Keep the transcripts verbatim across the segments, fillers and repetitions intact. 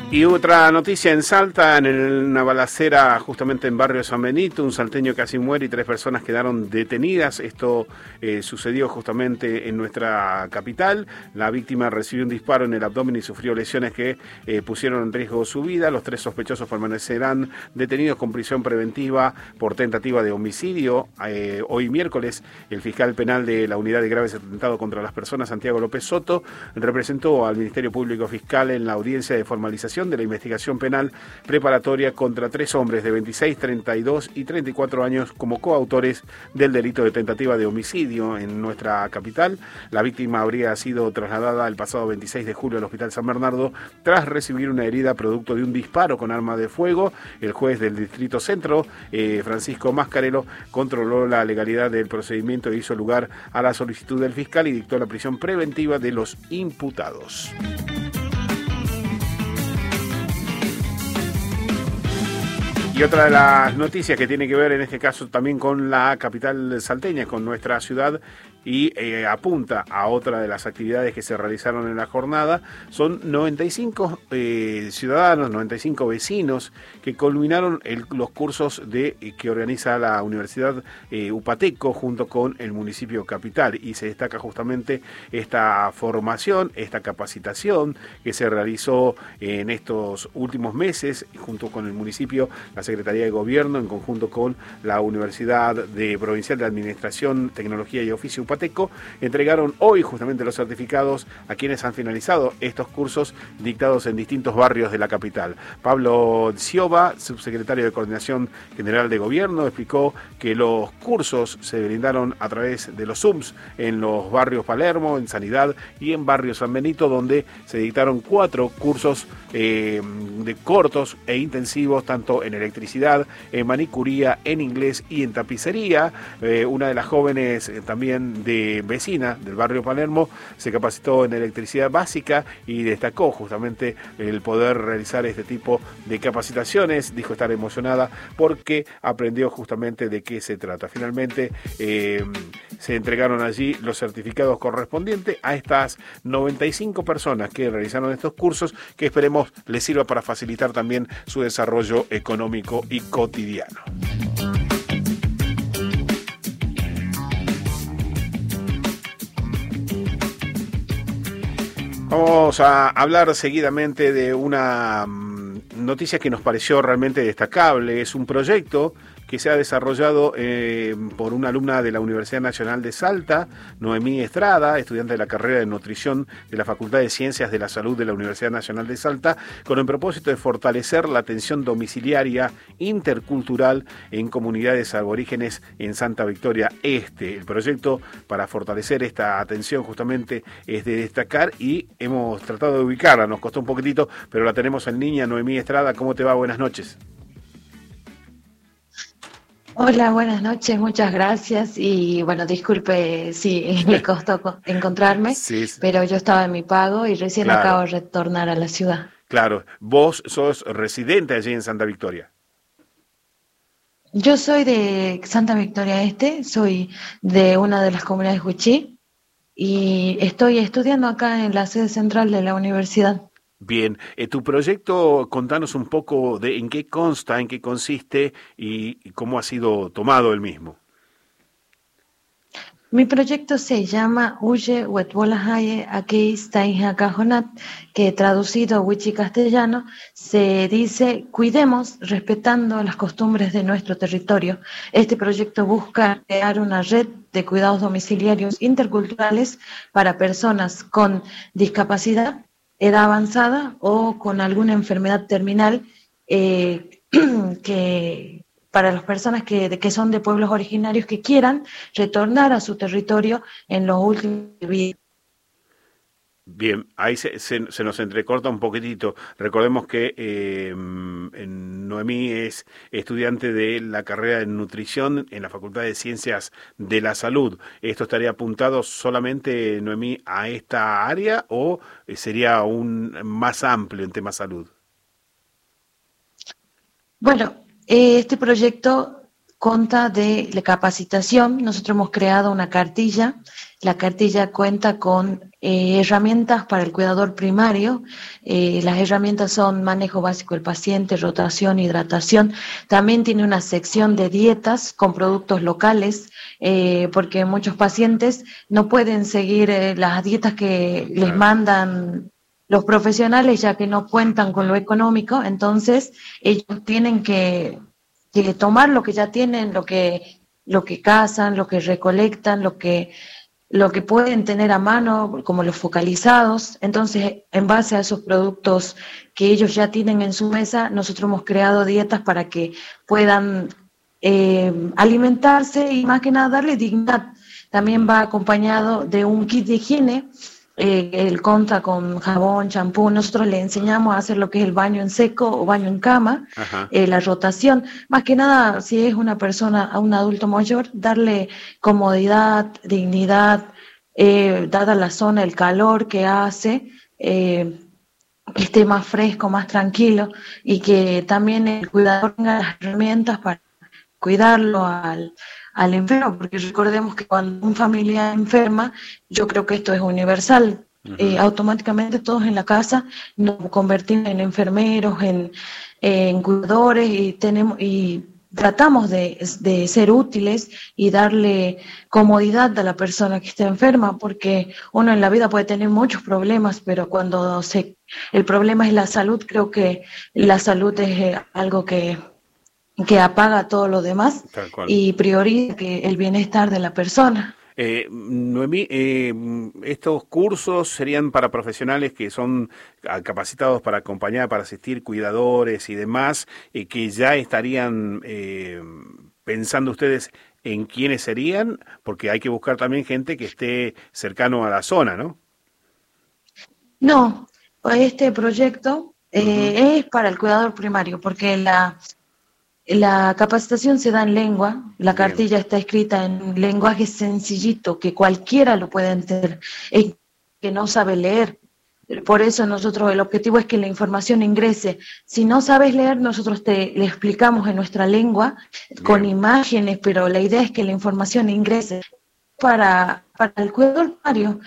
Y otra noticia en Salta, en el- una balacera justamente en barrio San Benito, un salteño casi muere y tres personas quedaron detenidas. Esto eh, sucedió justamente en nuestra capital. La víctima recibió un disparo en el abdomen y sufrió lesiones que eh, pusieron en riesgo su vida. Los tres sospechosos permanecerán detenidos con prisión preventiva por tentativa de homicidio. Eh, hoy miércoles, el fiscal penal de la Unidad de Graves Atentados contra las Personas, Santiago López Soto, representó al Ministerio Público Fiscal en la audiencia de formalización de la investigación penal preparatoria contra tres hombres de veintiséis, treinta y dos y treinta y cuatro años como coautores del delito de tentativa de homicidio en nuestra capital. La víctima habría sido trasladada el pasado veintiséis de julio al Hospital San Bernardo tras recibir una herida producto de un disparo con arma de fuego. El juez del Distrito Centro, eh, Francisco Mascarello, controló la legalidad del procedimiento e hizo lugar a la solicitud del fiscal y dictó la prisión preventiva de los imputados. Y otra de las noticias que tiene que ver en este caso también con la capital salteña, con nuestra ciudad, y eh, apunta a otra de las actividades que se realizaron en la jornada, son noventa y cinco eh, ciudadanos, noventa y cinco vecinos que culminaron el, los cursos de, eh, que organiza la Universidad eh, Upateco junto con el municipio capital, y se destaca justamente esta formación, esta capacitación que se realizó en estos últimos meses junto con el municipio, la Secretaría de Gobierno, en conjunto con la Universidad de Provincial de Administración, Tecnología y Oficio Upateco, entregaron hoy justamente los certificados a quienes han finalizado estos cursos dictados en distintos barrios de la capital. Pablo Ciova, subsecretario de Coordinación General de Gobierno, explicó que los cursos se brindaron a través de los Zooms en los barrios Palermo, en Sanidad y en barrio San Benito, donde se dictaron cuatro cursos eh, de cortos e intensivos, tanto en electricidad, en manicuría, en inglés y en tapicería. Eh, una de las jóvenes eh, también de vecina del barrio Palermo se capacitó en electricidad básica y destacó justamente el poder realizar este tipo de capacitaciones. Dijo estar emocionada porque aprendió justamente de qué se trata. Finalmente eh, se entregaron allí los certificados correspondientes a estas noventa y cinco personas que realizaron estos cursos, que esperemos les sirva para facilitar también su desarrollo económico y cotidiano. Vamos a hablar seguidamente de una mm, noticia que nos pareció realmente destacable. Es un proyecto que se ha desarrollado eh, por una alumna de la Universidad Nacional de Salta, Noemí Estrada, estudiante de la carrera de nutrición de la Facultad de Ciencias de la Salud de la Universidad Nacional de Salta, con el propósito de fortalecer la atención domiciliaria intercultural en comunidades aborígenes en Santa Victoria Este. El proyecto para fortalecer esta atención justamente es de destacar y hemos tratado de ubicarla, nos costó un poquitito, pero la tenemos en línea. Noemí Estrada, ¿cómo te va? Buenas noches. Hola, buenas noches, muchas gracias y bueno, disculpe si le costó co- encontrarme, Sí, pero yo estaba en mi pago y recién acabo claro, de retornar a la ciudad. claro. Vos sos residente allí en Santa Victoria. Yo soy de Santa Victoria Este, soy de una de las comunidades Huichí y estoy estudiando acá en la sede central de la universidad. Bien, eh, tu proyecto, contanos un poco de en qué consta, en qué consiste y, y cómo ha sido tomado el mismo. Mi proyecto se llama Uye Wetwolahaye Aquí Staiha Cajonat, que traducido a wichi castellano se dice cuidemos respetando las costumbres de nuestro territorio. Este proyecto busca crear una red de cuidados domiciliarios interculturales para personas con discapacidad, edad avanzada o con alguna enfermedad terminal eh, que para las personas que, que son de pueblos originarios que quieran retornar a su territorio en los últimos días. Bien, ahí se, se- se nos entrecorta un poquitito. Recordemos que eh, en- Noemí es estudiante de la carrera de nutrición en la Facultad de Ciencias de la Salud. ¿Esto estaría apuntado solamente, Noemí, a esta área o eh, sería un más amplio en tema salud? Bueno, eh, este proyecto consta de la capacitación. Nosotros hemos creado una cartilla. La cartilla cuenta con eh, herramientas para el cuidador primario. Eh, las herramientas son manejo básico del paciente, rotación, hidratación. También tiene una sección de dietas con productos locales, eh, porque muchos pacientes no pueden seguir eh, las dietas que les Claro. mandan los profesionales, ya que no cuentan con lo económico. Entonces ellos tienen que, que tomar lo que ya tienen, lo que, lo que cazan, lo que recolectan, lo que lo que pueden tener a mano, como los focalizados. Entonces, en base a esos productos que ellos ya tienen en su mesa, nosotros hemos creado dietas para que puedan eh, alimentarse y más que nada darle dignidad. También va acompañado de un kit de higiene. Eh, él conta con jabón, champú. Nosotros le enseñamos a hacer lo que es el baño en seco o baño en cama, Ajá. eh, la rotación. Más que nada, si es una persona, a un adulto mayor, darle comodidad, dignidad, eh, dada la zona, el calor que hace, eh, que esté más fresco, más tranquilo y que también el cuidador tenga las herramientas para cuidarlo al, al enfermo, porque recordemos que cuando un familiar enferma, yo creo que esto es universal, eh, Ujú. automáticamente todos en la casa nos convertimos en enfermeros, en, en cuidadores y tenemos y tratamos de, de ser útiles y darle comodidad a la persona que está enferma, porque uno en la vida puede tener muchos problemas, pero cuando se, el problema es la salud, creo que la salud es eh, algo que que apaga todo lo demás Tal cual. y prioriza que el bienestar de la persona. Eh, Noemí, eh, estos cursos serían para profesionales que son ah, capacitados para acompañar, para asistir, cuidadores y demás, eh, que ya estarían eh, pensando ustedes en quiénes serían, porque hay que buscar también gente que esté cercano a la zona, ¿no? No, este proyecto Ujú. eh, es para el cuidador primario, porque la, la capacitación se da en lengua, la Bien, cartilla está escrita en un lenguaje sencillito que cualquiera lo puede entender, es que no sabe leer. Por eso nosotros el objetivo es que la información ingrese. Si no sabes leer, nosotros te le explicamos en nuestra lengua con bien, imágenes, pero la idea es que la información ingrese para, para el cuidador primario,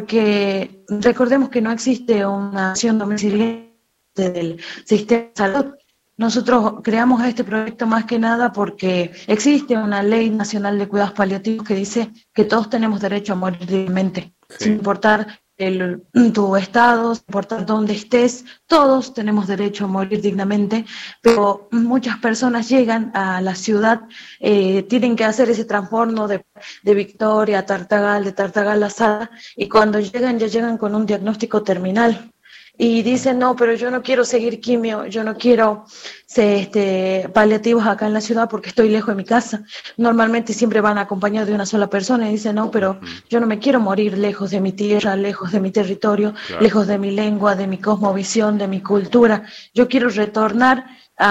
porque recordemos que no existe una acción domiciliaria del sistema de salud. Nosotros creamos este proyecto más que nada porque existe una ley nacional de cuidados paliativos que dice que todos tenemos derecho a morir dignamente, sin sí, importar el, tu estado, sin importar dónde estés, todos tenemos derecho a morir dignamente, pero muchas personas llegan a la ciudad, eh, tienen que hacer ese transbordo de, de Victoria a Tartagal, de Tartagal a Sada, y cuando llegan ya llegan con un diagnóstico terminal y dicen, no, pero yo no quiero seguir quimio, yo no quiero ser, este, paliativos acá en la ciudad porque estoy lejos de mi casa. Normalmente siempre van acompañados de una sola persona y dicen, no, pero ujú, yo no me quiero morir lejos de mi tierra, lejos de mi territorio, claro, lejos de mi lengua, de mi cosmovisión, de mi cultura. Yo quiero retornar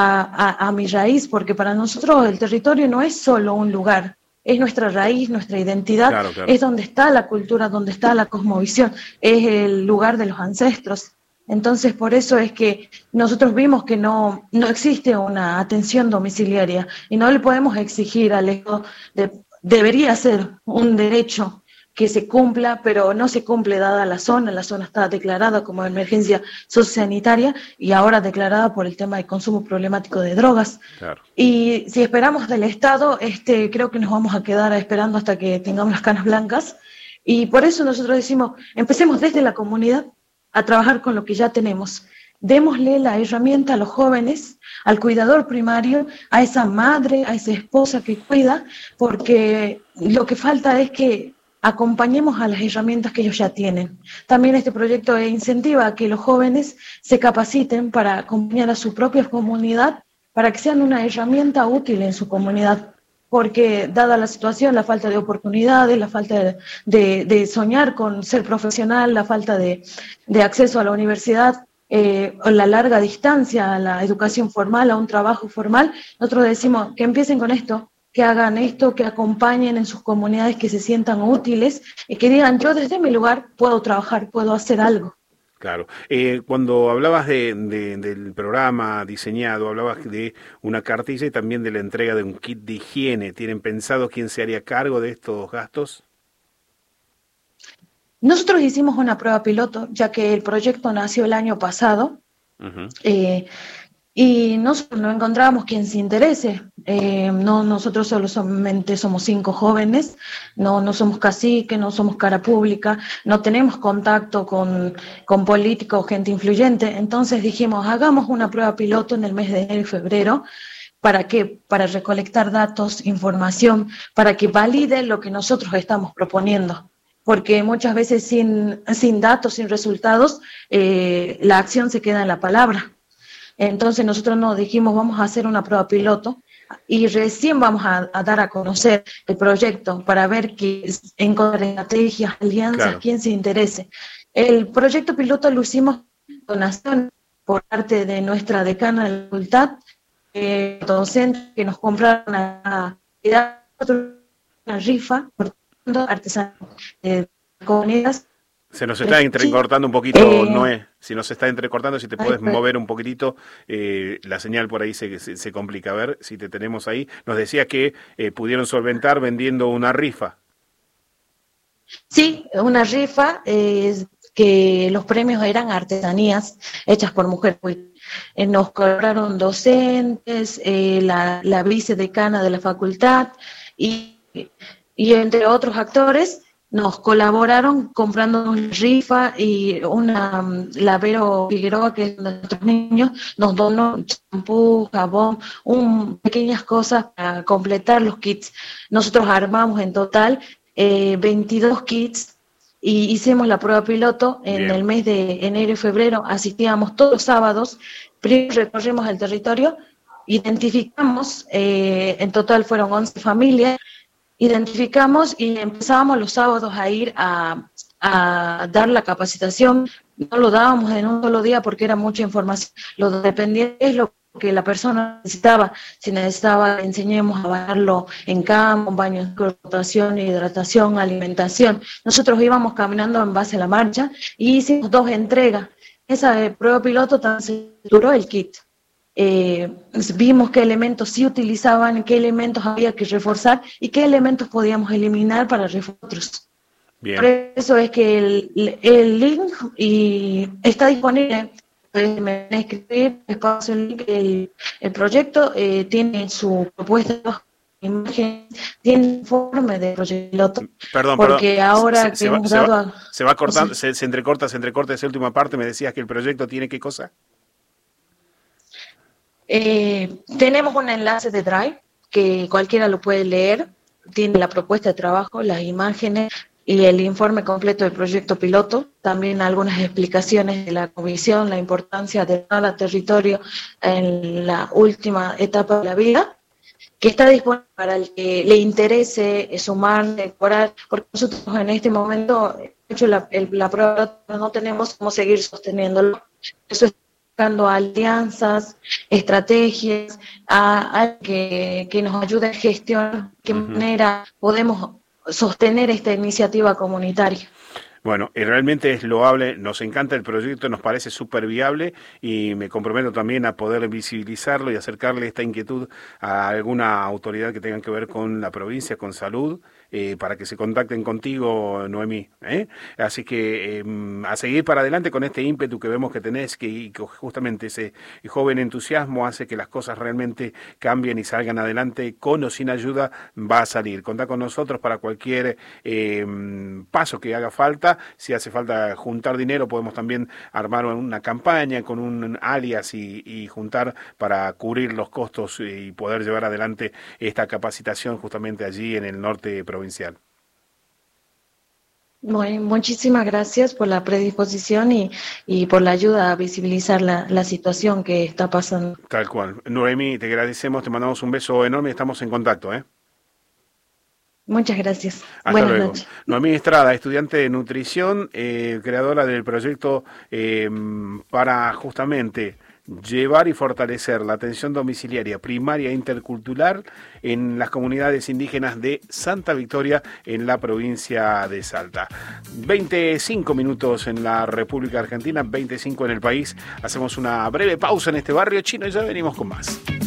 a, a, a mi raíz, porque para nosotros el territorio no es solo un lugar, es nuestra raíz, nuestra identidad, claro, claro. es donde está la cultura, donde está la cosmovisión, es el lugar de los ancestros. Entonces, por eso es que nosotros vimos que no, no existe una atención domiciliaria y no le podemos exigir al Estado, de, debería ser un derecho que se cumpla, pero no se cumple dada la zona. La zona está declarada como emergencia sociosanitaria y ahora declarada por el tema de consumo problemático de drogas. Claro. Y si esperamos del Estado, este, creo que nos vamos a quedar esperando hasta que tengamos las canas blancas. Y por eso nosotros decimos, empecemos desde la comunidad a trabajar con lo que ya tenemos. Démosle la herramienta a los jóvenes, al cuidador primario, a esa madre, a esa esposa que cuida, porque lo que falta es que acompañemos a las herramientas que ellos ya tienen. También este proyecto incentiva a que los jóvenes se capaciten para acompañar a su propia comunidad, para que sean una herramienta útil en su comunidad, porque dada la situación, la falta de oportunidades, la falta de, de, de soñar con ser profesional, la falta de, de acceso a la universidad, eh, la larga distancia a la educación formal, a un trabajo formal, nosotros decimos que empiecen con esto, que hagan esto, que acompañen en sus comunidades, que se sientan útiles y que digan, yo desde mi lugar puedo trabajar, puedo hacer algo. Claro. Eh, cuando hablabas de, de- del programa diseñado, hablabas de una cartilla y también de la entrega de un kit de higiene. ¿Tienen pensado quién se haría cargo de estos gastos? Nosotros hicimos una prueba piloto, ya que el proyecto nació el año pasado. Uh-huh. eh, y nosotros no encontramos quien se interese. Eh, no, nosotros solo solamente somos cinco jóvenes, no, no somos caciques, no somos cara pública, no tenemos contacto con, con políticos o gente influyente. Entonces dijimos, hagamos una prueba piloto en el mes de enero y febrero. ¿Para qué? Para recolectar datos, información, para que valide lo que nosotros estamos proponiendo. Porque muchas veces sin, sin datos, sin resultados, eh, la acción se queda en la palabra. Entonces nosotros nos dijimos, vamos a hacer una prueba piloto y recién vamos a, a dar a conocer el proyecto para ver que encontrar estrategias, alianzas, claro. Quién se interese. El proyecto piloto lo hicimos donación por parte de nuestra decana de la facultad, eh, docentes que nos compraron una, una rifa por artesanos de comunidades. Se nos está entrecortando un poquito, eh, Noé. Si nos está entrecortando, si te puedes ay, mover un poquitito, eh, la señal por ahí se, se, se complica. A ver si te tenemos ahí. Nos decía que eh, pudieron solventar vendiendo una rifa. Sí, una rifa, eh, que los premios eran artesanías hechas por mujeres. Eh, nos colaboraron docentes, eh, la, la vicedecana de la facultad y, y entre otros actores. Nos colaboraron comprando una rifa y una, la Vero Figueroa, que es de nuestros niños, nos donó champú, jabón, un, pequeñas cosas para completar los kits. Nosotros armamos en total eh, veintidós kits y hicimos la prueba piloto en Bien. El mes de enero y febrero. Asistíamos todos los sábados, primero recorrimos el territorio, identificamos, eh, en total fueron once familias. Identificamos y empezábamos los sábados a ir a, a dar la capacitación. No lo dábamos en un solo día porque era mucha información. Lo dependiente es lo que la persona necesitaba. Si necesitaba, enseñemos a bañarlo en cama, baños de rotación, hidratación, alimentación. Nosotros íbamos caminando en base a la marcha y hicimos dos entregas. Esa eh, prueba piloto también se duró el kit. Eh, vimos qué elementos sí utilizaban, qué elementos había que reforzar y qué elementos podíamos eliminar para reforzar otros. Bien. Por eso es que el, el link y está disponible. Me van a escribir, les paso el link. El, el proyecto eh, tiene su propuesta, imagen, tiene informe de proyecto piloto. Perdón, porque perdón. ahora se, que se hemos va, dado se va, a, se va cortando, se, se entrecorta, se entrecorta esa última parte. Me decías que el proyecto tiene qué cosa. Eh, tenemos un enlace de Drive que cualquiera lo puede leer, tiene la propuesta de trabajo, las imágenes y el informe completo del proyecto piloto, también algunas explicaciones de la comisión, la importancia de cada territorio en la última etapa de la vida, que está disponible para el que le interese sumar, decorar, porque nosotros en este momento, de hecho la, el, la prueba no tenemos cómo seguir sosteniéndolo, eso es buscando alianzas, estrategias, a, a que, que nos ayude a gestionar de qué uh-huh. manera podemos sostener esta iniciativa comunitaria. Bueno, y realmente es loable, nos encanta el proyecto, nos parece súper viable y me comprometo también a poder visibilizarlo y acercarle esta inquietud a alguna autoridad que tenga que ver con la provincia, con salud, eh, para que se contacten contigo, Noemí. ¿eh? Así que eh, a seguir para adelante con este ímpetu que vemos que tenés, que, que justamente ese joven entusiasmo hace que las cosas realmente cambien y salgan adelante, con o sin ayuda va a salir. Contá con nosotros para cualquier eh, paso que haga falta. Si hace falta juntar dinero, podemos también armar una campaña con un alias y, y juntar para cubrir los costos y poder llevar adelante esta capacitación justamente allí en el norte provincial. Bueno, muchísimas gracias por la predisposición y, y por la ayuda a visibilizar la, la situación que está pasando. Tal cual. Noemí, te agradecemos, te mandamos un beso enorme y estamos en contacto, ¿eh? Muchas gracias. Hasta Buenas luego. noches. Noemí Estrada, estudiante de nutrición, eh, creadora del proyecto eh, para justamente llevar y fortalecer la atención domiciliaria primaria e intercultural en las comunidades indígenas de Santa Victoria en la provincia de Salta. veinticinco minutos en la República Argentina, veinticinco en el país. Hacemos una breve pausa en este barrio chino y ya venimos con más.